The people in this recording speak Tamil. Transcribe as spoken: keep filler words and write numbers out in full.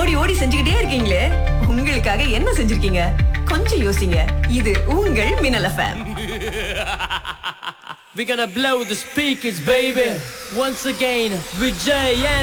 ஓடி ஓடி செஞ்சுக்கிட்டே இருக்கீங்களே, உங்களுக்காக என்ன செஞ்சிருக்கீங்க? கொஞ்சம் யோசிங்க. இது உங்கள் மின்னல் FM. We're gonna blow the speakers, baby. Once again, with Jay and